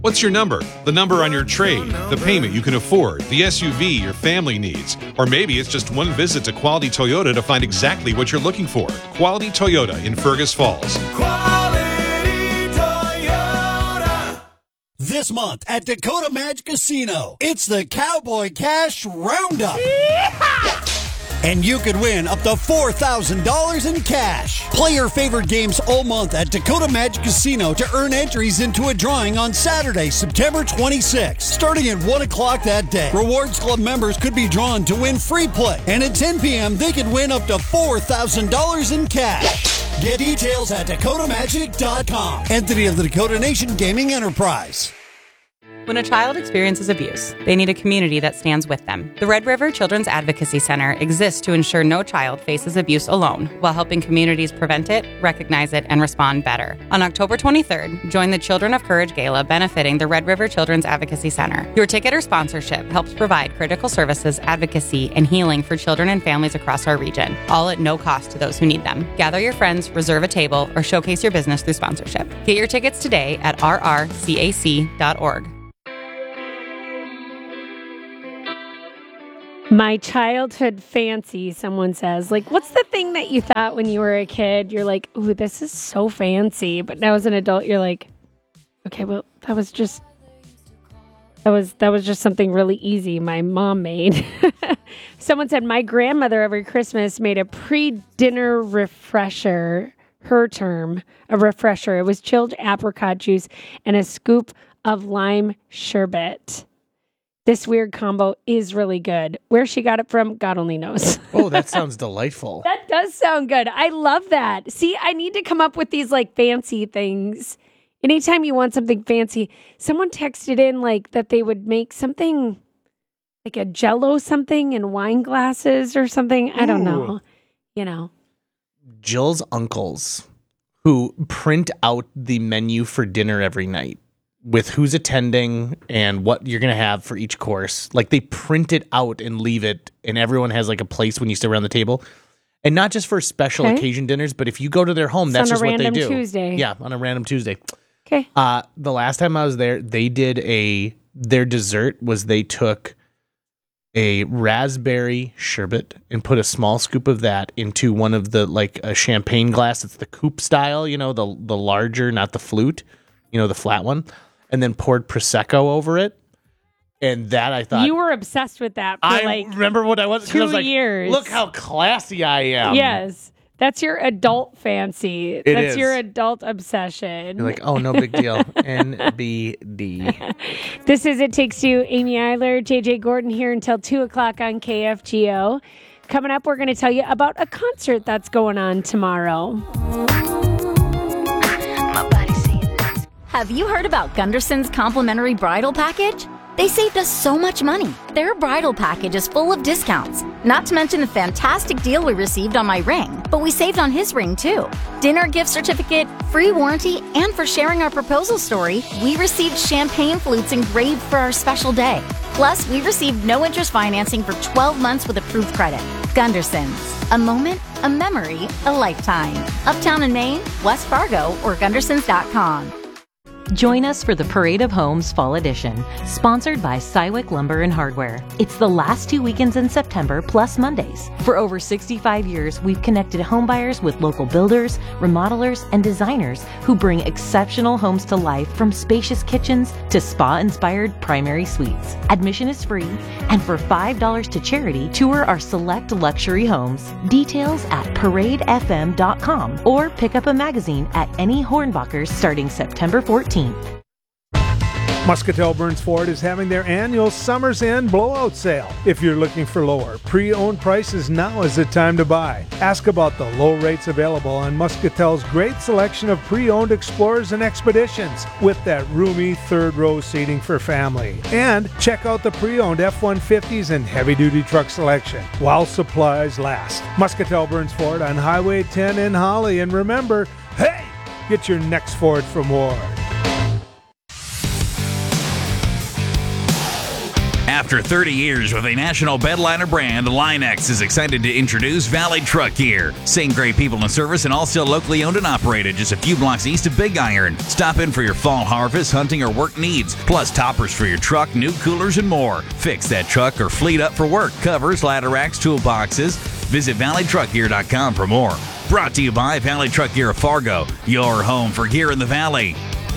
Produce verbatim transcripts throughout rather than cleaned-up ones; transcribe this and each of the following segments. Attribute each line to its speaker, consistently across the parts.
Speaker 1: What's your number? The number on your trade, the payment you can afford, the S U V your family needs. Or maybe it's just one visit to Quality Toyota to find exactly what you're looking for. Quality Toyota in Fergus Falls.
Speaker 2: Quality Toyota.
Speaker 3: This month at Dakota Magic Casino, it's the Cowboy Cash Roundup.
Speaker 2: Yeehaw!
Speaker 3: And you could win up to four thousand dollars in cash. Play your favorite games all month at Dakota Magic Casino to earn entries into a drawing on Saturday, September twenty-sixth. Starting at one o'clock that day, Rewards Club members could be drawn to win free play. And at ten p.m., they could win up to four thousand dollars in cash. Get details at dakota magic dot com. Entity of the Dakota Nation Gaming Enterprise.
Speaker 4: When a child experiences abuse, they need a community that stands with them. The Red River Children's Advocacy Center exists to ensure no child faces abuse alone, while helping communities prevent it, recognize it, and respond better. On October twenty-third, join the Children of Courage Gala benefiting the Red River Children's Advocacy Center. Your ticket or sponsorship helps provide critical services, advocacy, and healing for children and families across our region, all at no cost to those who need them. Gather your friends, reserve a table, or showcase your business through sponsorship. Get your tickets today at r r c a c dot org.
Speaker 5: My childhood fancy, someone says. Like, what's the thing that you thought when you were a kid? You're like, ooh, this is so fancy. But now as an adult, you're like, okay, well, that was just, that was, that was just something really easy my mom made. Someone said, my grandmother every Christmas made a pre-dinner refresher, her term, a refresher. It was chilled apricot juice and a scoop of lime sherbet. This weird combo is really good. Where she got it from, God only knows.
Speaker 6: Oh, that sounds delightful.
Speaker 5: That does sound good. I love that. See, I need to come up with these like fancy things. Anytime you want something fancy, someone texted in like that they would make something like a Jell-O something in wine glasses or something. I don't
Speaker 6: Ooh.
Speaker 5: know. You know.
Speaker 6: Jill's uncles who print out the menu for dinner every night with who's attending and what you're going to have for each course. Like they print it out and leave it, and everyone has like a place when you sit around the table. And not just for special
Speaker 5: Okay.
Speaker 6: occasion dinners, but if you go to their home,
Speaker 5: It's
Speaker 6: that's
Speaker 5: on a
Speaker 6: just what they
Speaker 5: random
Speaker 6: do.
Speaker 5: Tuesday.
Speaker 6: Yeah, on a random Tuesday.
Speaker 5: Okay.
Speaker 6: Uh, the last time I was there, they did a, their dessert was they took a raspberry sherbet and put a small scoop of that into one of the, like a champagne glass. It's the coupe style, you know, the the larger, not the flute, you know, the flat one. And then poured Prosecco over it. And that I thought...
Speaker 5: You were obsessed with that for
Speaker 6: I
Speaker 5: like
Speaker 6: remember what I was. 'cause I was
Speaker 5: two
Speaker 6: like,
Speaker 5: years.
Speaker 6: Look how classy I am.
Speaker 5: Yes. That's your adult fancy.
Speaker 6: It
Speaker 5: That's
Speaker 6: is.
Speaker 5: your adult obsession.
Speaker 6: You're like, oh, no big deal. N B D.
Speaker 5: This is It Takes Two. Amy Eiler, J J Gordon here until two o'clock on K F G O. Coming up, we're going to tell you about a concert that's going on tomorrow.
Speaker 7: Have you heard about Gunderson's complimentary bridal package? They saved us so much money. Their bridal package is full of discounts, not to mention the fantastic deal we received on my ring, but we saved on his ring too. Dinner gift certificate, free warranty, and for sharing our proposal story, we received champagne flutes engraved for our special day. Plus, we received no interest financing for twelve months with approved credit. Gunderson's. A moment, a memory, a lifetime. Uptown in Maine, West Fargo, or gundersons dot com.
Speaker 8: Join us for the Parade of Homes Fall Edition, sponsored by Cywick Lumber and Hardware. It's the last two weekends in September, plus Mondays. For over sixty-five years, we've connected homebuyers with local builders, remodelers, and designers who bring exceptional homes to life, from spacious kitchens to spa-inspired primary suites. Admission is free, and for five dollars to charity, tour our select luxury homes. Details at parade f m dot com or pick up a magazine at any Hornbachers starting September fourteenth.
Speaker 9: Muscatel Burns Ford is having their annual Summer's End blowout sale. If you're looking for lower pre-owned prices, now is the time to buy. Ask about the low rates available on Muscatel's great selection of pre-owned Explorers and Expeditions with that roomy third row seating for family. And check out the pre-owned F one fifties and heavy-duty truck selection while supplies last. Muscatel Burns Ford on Highway ten in Holly. And remember, hey, get your next Ford from Ward.
Speaker 10: After thirty years with a national bedliner brand, Line-X is excited to introduce Valley Truck Gear. Same great people in service and all still locally owned and operated just a few blocks east of Big Iron. Stop in for your fall harvest, hunting, or work needs, plus toppers for your truck, new coolers, and more. Fix that truck or fleet up for work, covers, ladder racks, toolboxes. Visit valley truck gear dot com for more. Brought to you by Valley Truck Gear of Fargo, your home for gear in the Valley.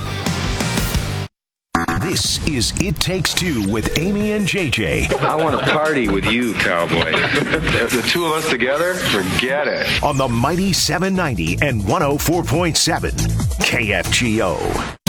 Speaker 11: This is It Takes Two with Amy and J J.
Speaker 12: I want to party with you, cowboy. The two of us together? Forget it.
Speaker 11: On the mighty seven ninety and one oh four point seven K F G O.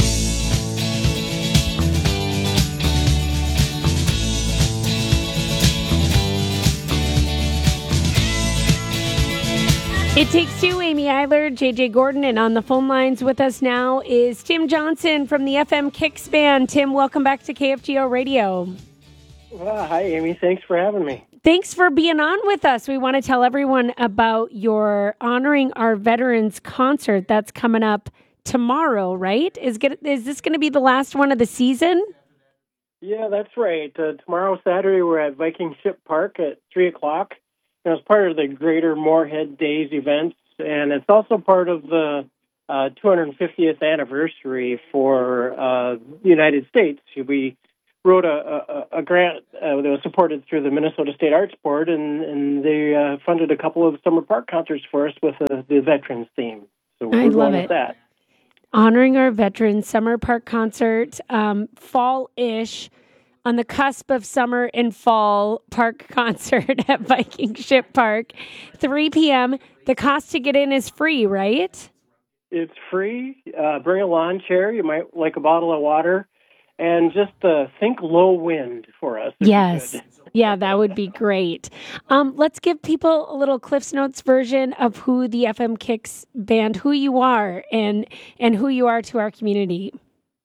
Speaker 5: It Takes Two, Amy Eiler, J J Gordon, and on the phone lines with us now is Tim Johnson from the F M Kicks Band. Tim, welcome back to K F G O Radio.
Speaker 13: Well, hi, Amy. Thanks for having me.
Speaker 5: Thanks for being on with us. We want to tell everyone about your Honoring Our Veterans concert that's coming up tomorrow, right? Is, get, is this going to be the last one of the season?
Speaker 13: Yeah, that's right. Uh, tomorrow, Saturday, we're at Viking Ship Park at three o'clock. It's part of the Greater Moorhead Days events, and it's also part of the uh, two hundred fiftieth anniversary for uh, the United States. We wrote a, a, a grant uh, that was supported through the Minnesota State Arts Board, and, and they uh, funded a couple of summer park concerts for us with uh, the veterans theme. So we're
Speaker 5: I love
Speaker 13: going
Speaker 5: it.
Speaker 13: with that.
Speaker 5: Honoring Our Veterans Summer Park Concert, um, fall-ish, on the cusp of summer and fall park concert at Viking Ship Park, three p.m. The cost to get in is free, right?
Speaker 13: It's free. Uh, bring a lawn chair. You might like a bottle of water. And just uh, think low wind for us.
Speaker 5: Yes. Yeah, that would be great. Um, let's give people a little Cliff's Notes version of who the F M Kicks Band, who you are, and and who you are to our community.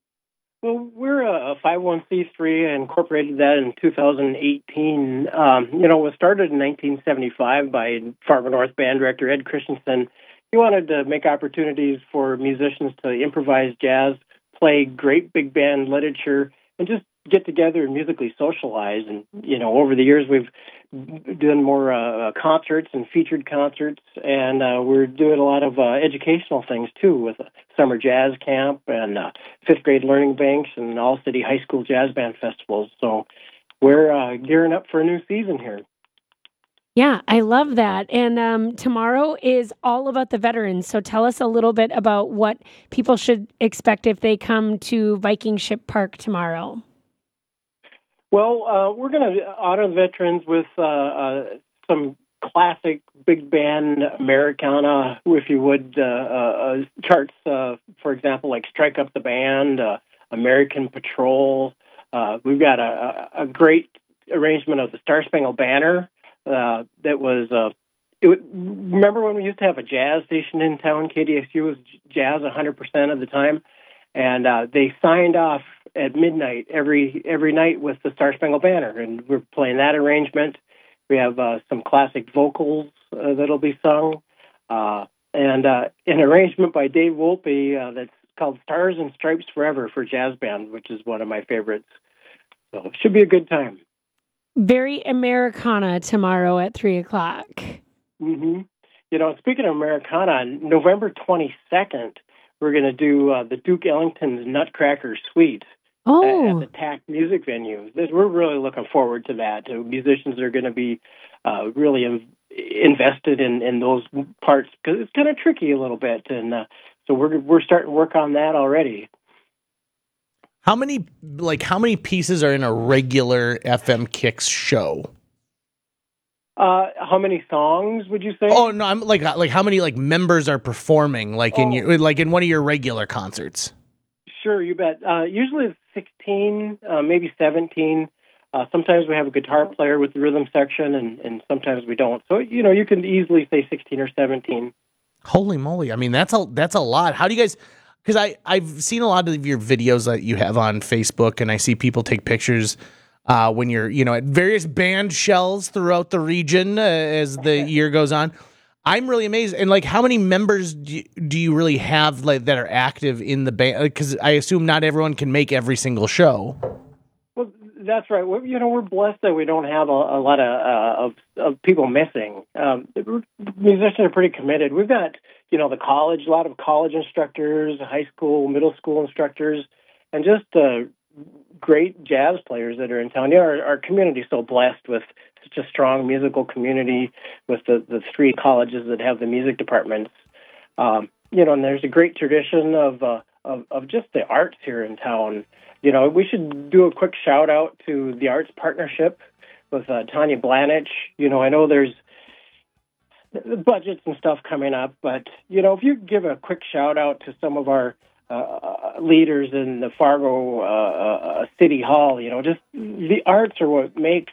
Speaker 13: Well, we're a five oh one c three, incorporated that in two thousand eighteen. Um, you know, it was started in nineteen seventy-five by Fargo North band director Ed Christensen. He wanted to make opportunities for musicians to improvise jazz, play great big band literature, and just get together and musically socialize. And, you know, over the years, we've done more uh, concerts and featured concerts, and uh, we're doing a lot of uh, educational things, too, with a summer jazz camp and uh, fifth grade learning banks and all-city high school jazz band festivals. So we're uh, gearing up for a new season here.
Speaker 5: Yeah, I love that. And um, tomorrow is all about the veterans. So tell us a little bit about what people should expect if they come to Viking Ship Park tomorrow.
Speaker 13: Well, uh, we're going to honor the veterans with uh, uh, some classic big band Americana, if you would, uh, uh, charts, uh, for example, like Strike Up the Band, uh, American Patrol. Uh, we've got a, a great arrangement of the Star Spangled Banner uh, that was, uh, it, remember when we used to have a jazz station in town? K D X U was jazz one hundred percent of the time. And uh, they signed off at midnight every every night with the Star Spangled Banner, and we're playing that arrangement. We have uh, some classic vocals uh, that'll be sung, uh, and uh, an arrangement by Dave Wolpe uh, that's called Stars and Stripes Forever for jazz band, which is one of my favorites. So it should be a good time.
Speaker 5: Very Americana tomorrow at three o'clock.
Speaker 13: Mm-hmm. You know, speaking of Americana, November twenty-second, we're going to do uh, the Duke Ellington's Nutcracker Suite
Speaker 5: oh.
Speaker 13: at, at the T A C Music Venue. This, we're really looking forward to that. Uh, musicians are going to be uh, really in, invested in, in those parts because it's kind of tricky a little bit, and uh, so we're we're starting to work on that already.
Speaker 6: How many like how many pieces are in a regular F M Kicks show?
Speaker 13: Uh, how many songs would you say?
Speaker 6: Oh no, I'm like like how many like members are performing like
Speaker 13: oh.
Speaker 6: in your like in one of your regular concerts?
Speaker 13: Sure, you bet. Uh, usually it's sixteen, uh, maybe seventeen. Uh, sometimes we have a guitar player with the rhythm section, and, and sometimes we don't. So you know, you can easily say sixteen or seventeen.
Speaker 6: Holy moly! I mean, that's a that's a lot. How do you guys? Because I I've seen a lot of your videos that you have on Facebook, and I see people take pictures. Uh, when you're, you know, at various band shells throughout the region uh, as the year goes on, I'm really amazed. And like, how many members do you, do you really have like that are active in the band? Because I assume not everyone can make every single show.
Speaker 13: Well, That's right. We're, you know, we're blessed that we don't have a, a lot of, uh, of of people missing. Um, musicians are pretty committed. We've got, you know, the college, a lot of college instructors, high school, middle school instructors, and just uh, great jazz players that are in town. You know, our, our community is so blessed with such a strong musical community with the, the three colleges that have the music departments. Um, you know, and there's a great tradition of, uh, of of just the arts here in town. You know, we should do a quick shout out to the Arts Partnership with uh, Tanya Blanich. You know, I know there's budgets and stuff coming up, but, you know, if you give a quick shout out to some of our uh, leaders in the Fargo uh, uh, City Hall, you know, just the arts are what makes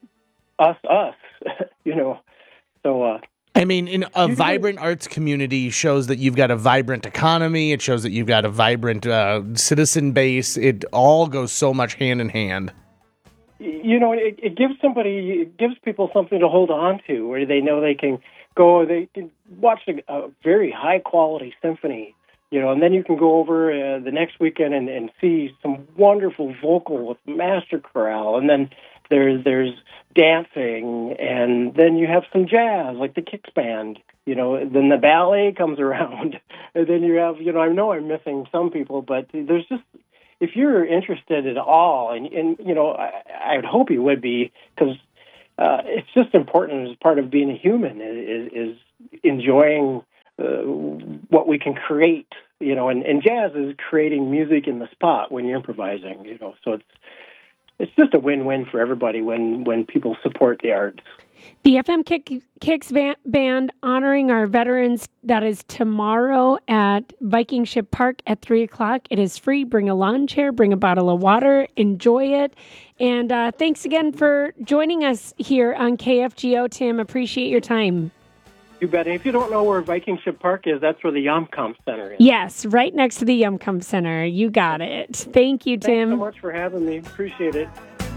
Speaker 13: us us, you know. So, uh,
Speaker 6: I mean, in a vibrant arts community shows that you've got a vibrant economy. It shows that you've got a vibrant uh, citizen base. It all goes so much hand in hand.
Speaker 13: You know, it, it gives somebody, it gives people something to hold on to, where they know they can go, they can watch a, a very high quality symphony, you know, and then you can go over uh, the next weekend and, and see some wonderful vocal with master chorale, and then there's there's dancing, and then you have some jazz, like the Kicks Band, you know, then the ballet comes around, and then you have, you know, I know I'm missing some people, but there's just, if you're interested at all, and, and you know, I, I would hope you would be, because uh, it's just important as part of being a human, is, is enjoying uh, what we can create, you know, and, and jazz is creating music in the spot when you're improvising, you know, so it's, It's just a win-win for everybody when, when people support the arts.
Speaker 5: The F M Kick, Kicks Band honoring our veterans, that is tomorrow at Viking Ship Park at three o'clock. It is free. Bring a lawn chair, bring a bottle of water, enjoy it. And uh, thanks again for joining us here on K F G O, Tim. Appreciate your time.
Speaker 13: You bet. And if you don't know where Viking Ship Park is, that's where the Yomkamp Center is.
Speaker 5: Yes, right next to the Yomkamp Center. You got it. Thank you, Tim.
Speaker 13: Thanks so much for having me. Appreciate it.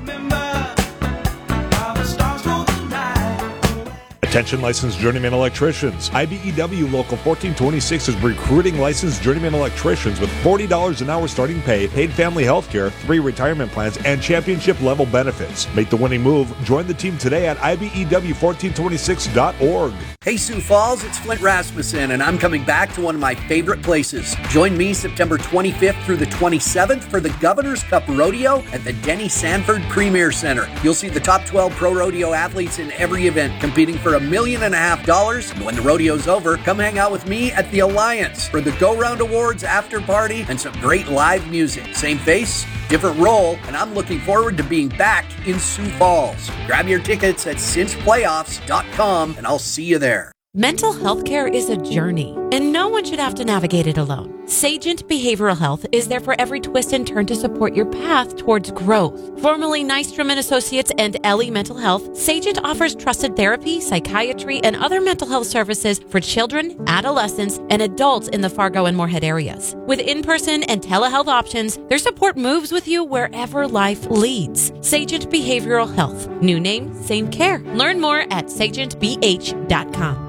Speaker 14: Attention licensed journeyman electricians. I B E W Local fourteen twenty-six is recruiting licensed journeyman electricians with forty dollars an hour starting pay, paid family health care, three retirement plans, and championship level benefits. Make the winning move. Join the team today at I B E W fourteen twenty-six dot org.
Speaker 15: Hey Sioux Falls, it's Flint Rasmussen, and I'm coming back to one of my favorite places. Join me September twenty-fifth through the twenty-seventh for the Governor's Cup Rodeo at the Denny Sanford Premier Center. You'll see the top twelve pro rodeo athletes in every event competing for a million and a half dollars. And when the rodeo's over, come hang out with me at the Alliance for the Go Round Awards after party and some great live music. Same face, different role, and I'm looking forward to being back in Sioux Falls. Grab your tickets at cinch playoffs dot com and I'll see you there.
Speaker 16: Mental health care is a journey, and no one should have to navigate it alone. Sagent Behavioral Health is there for every twist and turn to support your path towards growth. Formerly Nystrom and Associates and Ellie Mental Health, Sagent offers trusted therapy, psychiatry, and other mental health services for children, adolescents, and adults in the Fargo and Moorhead areas. With in-person and telehealth options, their support moves with you wherever life leads. Sagent Behavioral Health. New name, same care. Learn more at sagent b h dot com.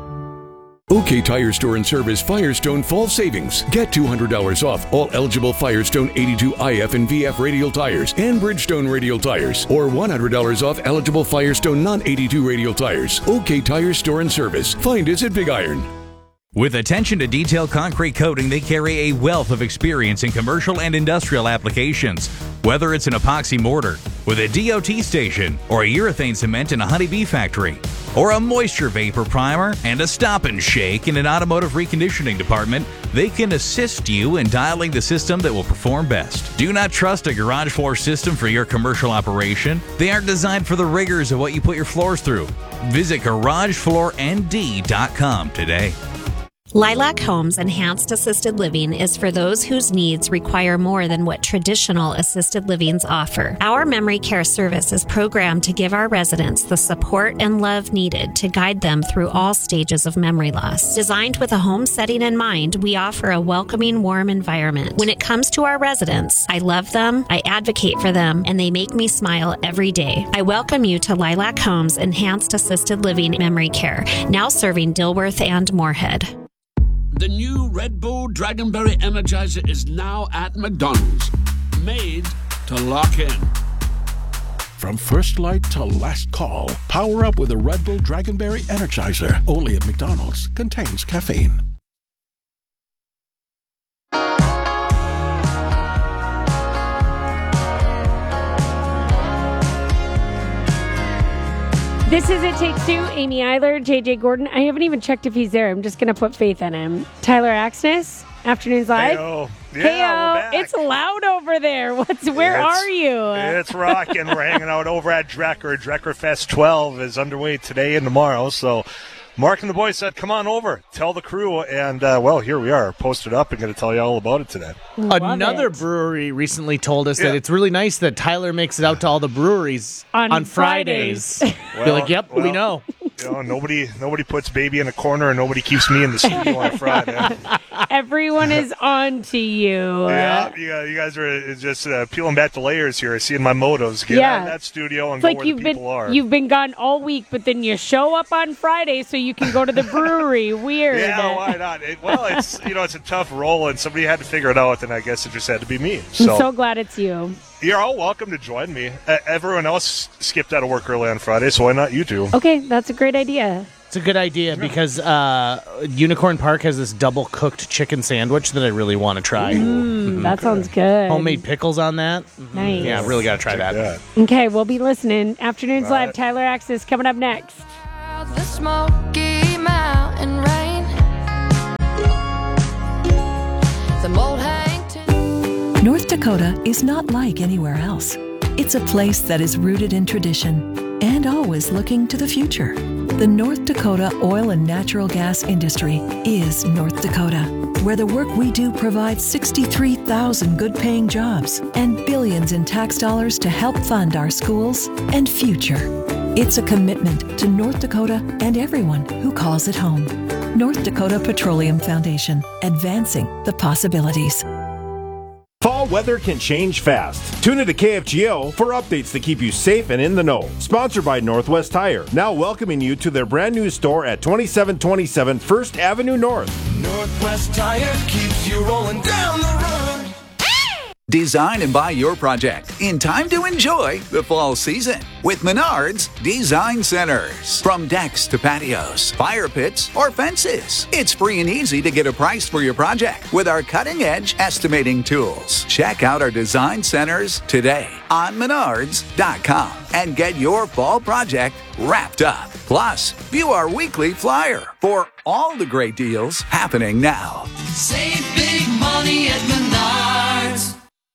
Speaker 17: OK Tire Store and Service Firestone Fall Savings. Get two hundred dollars off all eligible Firestone eighty-two I F and V F radial tires and Bridgestone radial tires, or one hundred dollars off eligible Firestone non eighty-two radial tires. OK Tire Store and Service. Find us at Big Iron.
Speaker 10: With attention to detail concrete coating, they carry a wealth of experience in commercial and industrial applications. Whether it's an epoxy mortar with a D O T station, or a urethane cement in a honeybee factory, or a moisture vapor primer and a stop and shake in an automotive reconditioning department, they can assist you in dialing the system that will perform best. Do not trust a garage floor system for your commercial operation. They aren't designed for the rigors of what you put your floors through. Visit garage floor n d dot com today.
Speaker 18: Lilac Homes Enhanced Assisted Living is for those whose needs require more than what traditional assisted livings offer. Our memory care service is programmed to give our residents the support and love needed to guide them through all stages of memory loss. Designed with a home setting in mind, we offer a welcoming, warm environment. When it comes to our residents, I love them, I advocate for them, and they make me smile every day. I welcome you to Lilac Homes Enhanced Assisted Living Memory Care, now serving Dilworth and Moorhead.
Speaker 19: The new Red Bull Dragonberry Energizer is now at McDonald's. Made to lock in. From first light to last call, power up with a Red Bull Dragonberry Energizer. Only at McDonald's. Contains caffeine.
Speaker 5: This is It Takes Two. Amy Eiler, J J Gordon. I haven't even checked if he's there. I'm just going to put faith in him. Tyler Axness, Afternoons Live.
Speaker 20: Hey-o. Yeah,
Speaker 5: Hey-o.
Speaker 20: we're back.
Speaker 5: It's loud over there. What's? Where
Speaker 20: It's-
Speaker 5: are you?
Speaker 20: It's rocking. We're hanging out over at Drecker. Drecker Fest twelve is underway today and tomorrow. So Mark and the boys said, come on over, tell the crew. And, uh, well, here we are, posted up and going to tell you all about it today.
Speaker 6: Another
Speaker 5: it.
Speaker 6: brewery recently told us
Speaker 20: Yeah.
Speaker 6: that it's really nice that Tyler makes it out to all the breweries
Speaker 5: On
Speaker 6: on,
Speaker 5: Fridays.
Speaker 6: Fridays. You're like, yep, we
Speaker 20: well,
Speaker 6: know.
Speaker 20: You know, nobody nobody puts baby in a corner and nobody keeps me in the studio on Friday.
Speaker 5: Everyone is on to you.
Speaker 20: Yeah, you guys, you guys are just uh, peeling back the layers here, seeing my motives. Get
Speaker 5: Yeah.
Speaker 20: out of that studio and
Speaker 5: It's
Speaker 20: go
Speaker 5: like
Speaker 20: where
Speaker 5: you've
Speaker 20: the
Speaker 5: been
Speaker 20: people are.
Speaker 5: you've been gone all week, but then you show up on Friday so you can go to the brewery. Weird.
Speaker 20: Yeah, why not? It, well, it's you know it's a tough role, and somebody had to figure it out, and I guess it just had to be me.
Speaker 5: I'm
Speaker 20: So,
Speaker 5: so glad it's you.
Speaker 20: you're all welcome to join me. Uh, everyone else skipped out of work early on Friday, so why not you two?
Speaker 5: Okay, that's a great idea.
Speaker 6: It's a good idea because uh, Unicorn Park has this double cooked chicken sandwich that I really want to try.
Speaker 5: Mm, that sounds good.
Speaker 6: Homemade pickles on that.
Speaker 5: Nice.
Speaker 6: Yeah, really got to try that.
Speaker 5: Okay, we'll be listening. Afternoons
Speaker 6: All
Speaker 5: Live,
Speaker 6: right.
Speaker 5: Tyler Axis coming up next.
Speaker 2: The Smoky Mountain rain. The mold hanged.
Speaker 21: North Dakota is not like anywhere else. It's a place that is rooted in tradition and always looking to the future. The North Dakota oil and natural gas industry is North Dakota, where the work we do provides sixty-three thousand good-paying jobs and billions in tax dollars to help fund our schools and future. It's a commitment to North Dakota and everyone who calls it home. North Dakota Petroleum Foundation, advancing the possibilities.
Speaker 22: Fall weather can change fast. Tune into K F G O for updates that keep you safe and in the know. Sponsored by Northwest Tire, now welcoming you to their brand new store at twenty-seven twenty-seven First Avenue North.
Speaker 2: Northwest Tire keeps you rolling down the road.
Speaker 23: Design and buy your project in time to enjoy the fall season with Menards Design Centers. From decks to patios, fire pits, or fences, it's free and easy to get a price for your project with our cutting-edge estimating tools. Check out our design centers today on menards dot com and get your fall project wrapped up. Plus, view our weekly flyer for all the great deals happening now.
Speaker 2: Save big money at Menards.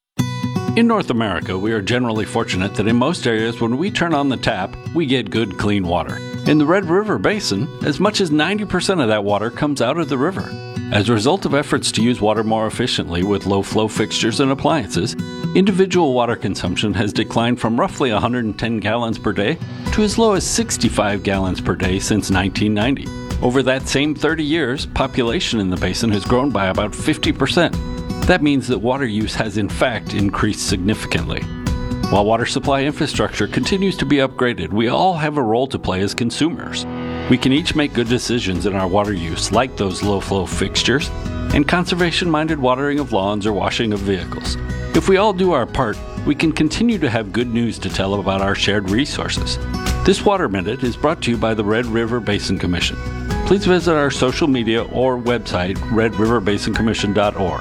Speaker 24: In North America, we are generally fortunate that in most areas when we turn on the tap, we get good, clean water. In the Red River Basin, as much as ninety percent of that water comes out of the river. As a result of efforts to use water more efficiently with low-flow fixtures and appliances, individual water consumption has declined from roughly one hundred ten gallons per day to as low as sixty-five gallons per day since nineteen ninety. Over that same thirty years, population in the basin has grown by about fifty percent. That means that water use has in fact increased significantly. While water supply infrastructure continues to be upgraded, we all have a role to play as consumers. We can each make good decisions in our water use, like those low-flow fixtures and conservation-minded watering of lawns or washing of vehicles. If we all do our part, we can continue to have good news to tell about our shared resources. This Water Minute is brought to you by the Red River Basin Commission. Please visit our social media or website, red river basin commission dot org.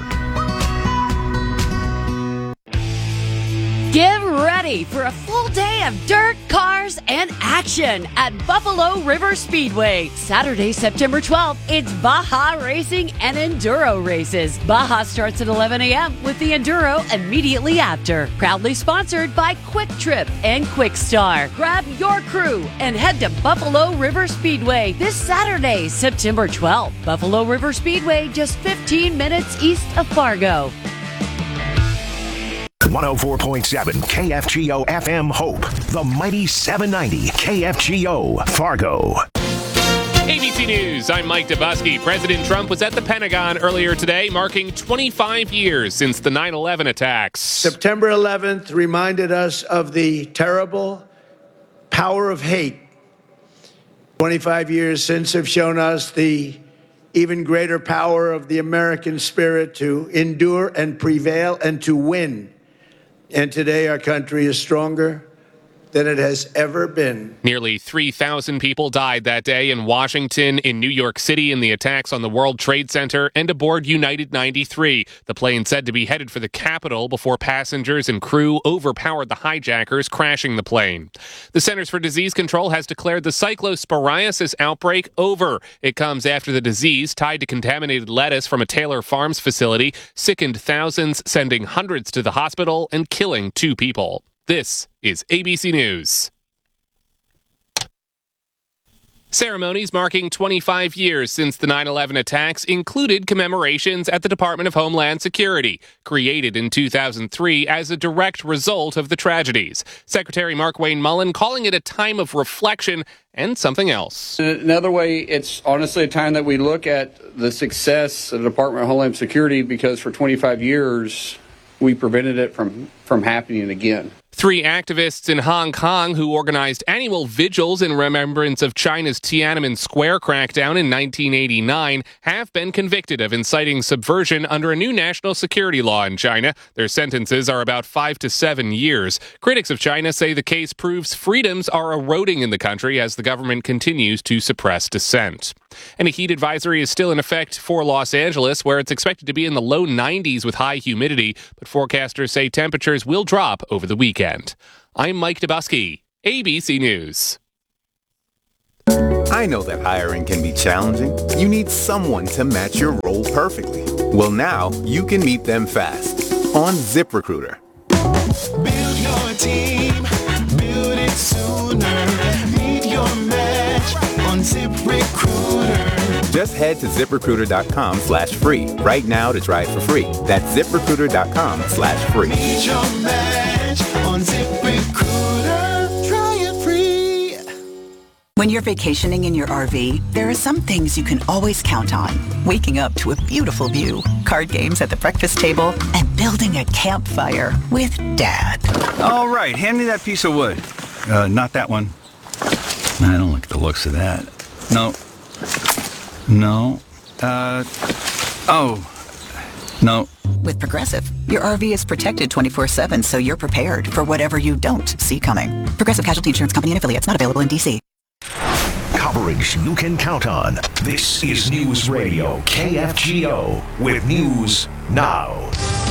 Speaker 25: Get ready for a full day of dirt, cars, and action at Buffalo River Speedway. Saturday, September twelfth, it's Baja Racing and Enduro races. Baja starts at eleven a.m. with the Enduro immediately after. Proudly sponsored by Quick Trip and Quick Star. Grab your crew and head to Buffalo River Speedway this Saturday, September twelfth. Buffalo River Speedway, just fifteen minutes east of Fargo.
Speaker 11: one oh four point seven K F G O F M Hope, the mighty seven ninety K F G O Fargo.
Speaker 26: A B C News, I'm Mike Dubusky. President Trump was at the Pentagon earlier today, marking twenty-five years since the nine eleven attacks.
Speaker 27: September eleventh reminded us of the terrible power of hate. twenty-five years since have shown us the even greater power of the American spirit to endure and prevail and to win. And today our country is stronger than it has ever been.
Speaker 26: Nearly three thousand people died that day in Washington, in New York City in the attacks on the World Trade Center, and aboard United ninety-three, the plane said to be headed for the Capitol before passengers and crew overpowered the hijackers, crashing the plane. The Centers for Disease Control has declared the cyclosporiasis outbreak over. It comes after the disease, tied to contaminated lettuce from a Taylor Farms facility, sickened thousands, sending hundreds to the hospital and killing two people. This is A B C News. Ceremonies marking twenty-five years since the nine eleven attacks included commemorations at the Department of Homeland Security, created in two thousand three as a direct result of the tragedies. Secretary Mark Wayne Mullen calling it a time of reflection and something else.
Speaker 1: Another way, it's honestly a time that we look at the success of the Department of Homeland Security, because for twenty-five years, we prevented it from, from happening again.
Speaker 26: Three activists in Hong Kong who organized annual vigils in remembrance of China's Tiananmen Square crackdown in nineteen eighty-nine have been convicted of inciting subversion under a new national security law in China. Their sentences are about five to seven years. Critics of China say the case proves freedoms are eroding in the country as the government continues to suppress dissent. And a heat advisory is still in effect for Los Angeles, where it's expected to be in the low nineties with high humidity, but forecasters say temperatures will drop over the weekend. I'm Mike Dubusky, A B C News.
Speaker 3: I know that hiring can be challenging. You need someone to match your role perfectly. Well, now you can meet them fast on ZipRecruiter.
Speaker 2: Build your team, build it sooner. Meet your match on ZipRecruiter.
Speaker 3: Just head to ZipRecruiter.com slash free right now to try it for free. That's ZipRecruiter.com slash free.
Speaker 2: Meet your match on ZipRecruiter. Try it free.
Speaker 4: When you're vacationing in your R V, there are some things you can always count on. Waking up to a beautiful view, card games at the breakfast table, and building a campfire with Dad.
Speaker 7: All right, hand me that piece of wood. Uh, not that one. I don't like the looks of that. No. No. Uh, oh. No.
Speaker 4: With Progressive, your R V is protected twenty-four seven, so you're prepared for whatever you don't see coming. Progressive Casualty Insurance Company and Affiliates, not available in D C.
Speaker 11: Coverage you can count on. This is News Radio K F G O with News Now.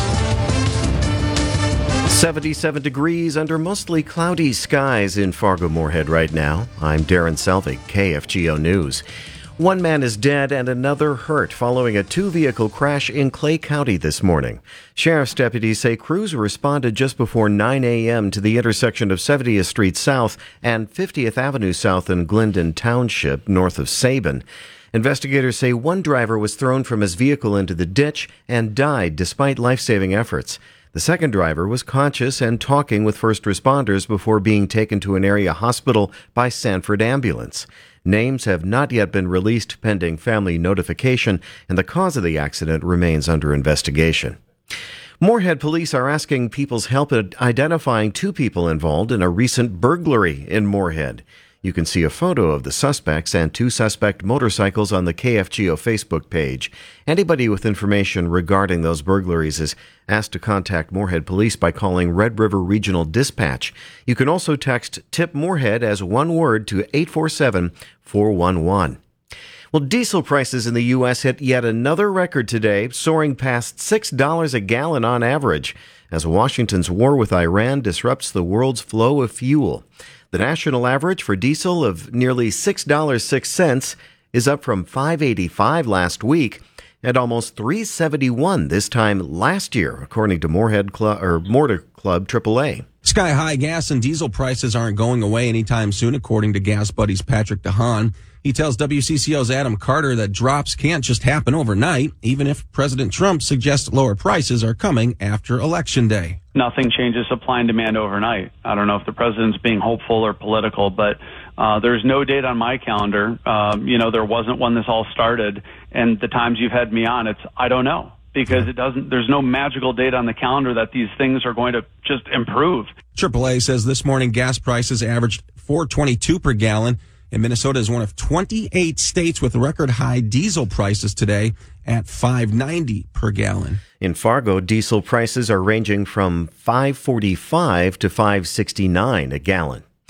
Speaker 8: seventy-seven degrees under mostly cloudy skies in Fargo-Moorhead right now. I'm Darren Selvig, K F G O News. One man is dead and another hurt following a two-vehicle crash in Clay County this morning. Sheriff's deputies say crews responded just before nine a.m. to the intersection of seventieth Street South and fiftieth Avenue South in Glendon Township, north of Sabin. Investigators say one driver was thrown from his vehicle into the ditch and died despite life-saving efforts. The second driver was conscious and talking with first responders before being taken to an area hospital by Sanford Ambulance. Names have not yet been released pending family notification, and the cause of the accident remains under investigation. Moorhead police are asking people's help at identifying two people involved in a recent burglary in Moorhead. You can see a photo of the suspects and two suspect motorcycles on the K F G O Facebook page. Anybody with information regarding those burglaries is asked to contact Moorhead Police by calling Red River Regional Dispatch. You can also text Tip Moorhead as one word to eight four seven, four one one. Well, diesel prices in the U S hit yet another record today, soaring past six dollars a gallon on average, as Washington's war with Iran disrupts the world's flow of fuel. The national average for diesel of nearly six dollars and six cents is up from five dollars and eighty-five cents last week and almost three dollars and seventy-one cents this time last year, according to Moorhead Club or Motor Club triple A.
Speaker 9: Sky-high gas and diesel prices aren't going away anytime soon, according to Gas Buddies Patrick DeHaan. He tells W C C O's Adam Carter that drops can't just happen overnight, even if President Trump suggests lower prices are coming after Election Day.
Speaker 12: Nothing changes supply and demand overnight. I don't know if the president's being hopeful or political, but uh, there's no date on my calendar. Um, you know, there wasn't when this all started, and the times you've had me on, it's I don't know, because it doesn't. There's no magical date on the calendar that these things are going to just improve.
Speaker 9: triple A says this morning gas prices averaged four twenty-two per gallon. And Minnesota is one of twenty-eight states with record high diesel prices today at five ninety per gallon.
Speaker 8: In Fargo, diesel prices are ranging from five forty-five to five sixty-nine a gallon.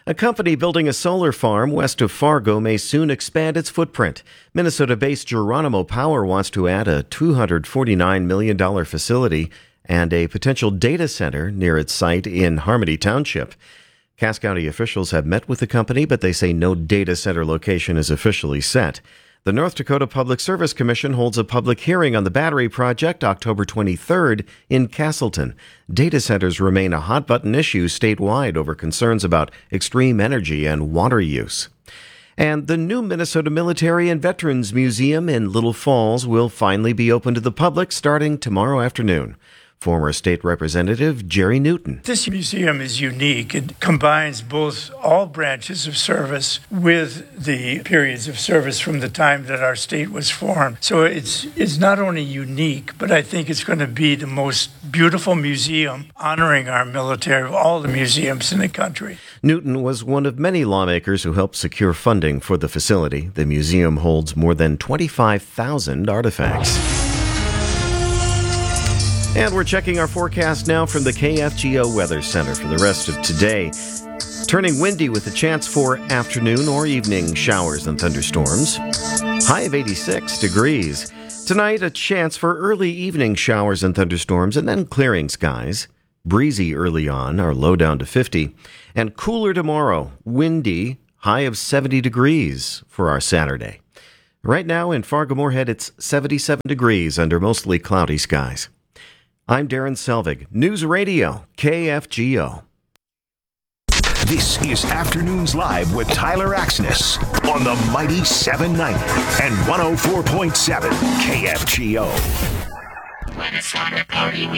Speaker 8: A company building a solar farm west of Fargo may soon expand its footprint. Minnesota-based Geronimo Power wants to add a two hundred forty-nine million dollars facility and a potential data center near its site in Harmony Township. Cass County officials have met with the company, but they say no data center location is officially set. The North Dakota Public Service Commission holds a public hearing on the battery project October twenty-third in Castleton. Data centers remain a hot-button issue statewide over concerns about extreme energy and water use. And the new Minnesota Military and Veterans Museum in Little Falls will finally be open to the public starting tomorrow afternoon. Former State Representative Jerry Newton.
Speaker 10: This museum is unique. It combines both all branches of service with the periods of service from the time that our state was formed. So it's it's not only unique, but I think it's going to be the most beautiful museum honoring our military of all the museums in the country.
Speaker 8: Newton was one of many lawmakers who helped secure funding for the facility. The museum holds more than twenty-five thousand artifacts. And we're checking our forecast now from the K F G O Weather Center for the rest of today. Turning windy with a chance for afternoon or evening showers and thunderstorms. High of eighty-six degrees. Tonight, a chance for early evening showers and thunderstorms and then clearing skies. Breezy early on, our low down to fifty. And cooler tomorrow, windy, high of seventy degrees for our Saturday. Right now in Fargo-Moorhead, it's seventy-seven degrees under mostly cloudy skies. I'm Darren Selvig, News Radio, K F G O.
Speaker 11: This is Afternoons Live with Tyler Axness on the mighty seven ninety and one oh four point seven K F G O.
Speaker 13: When it's not a party,